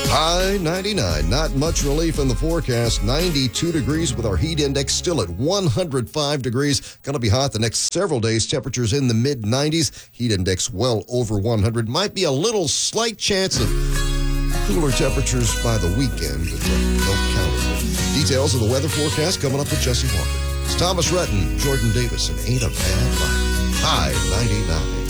High 99. Not much relief in the forecast. 92 degrees with our heat index still at 105 degrees. Going to be hot the next several days. Temperatures in the mid-90s. Heat index well over 100. Might be a little slight chance of cooler temperatures by the weekend. Don't count on it. Details of the weather forecast coming up with Jesse Walker. It's Thomas Retton, Jordan Davis, and Ain't a Bad Life. High 99.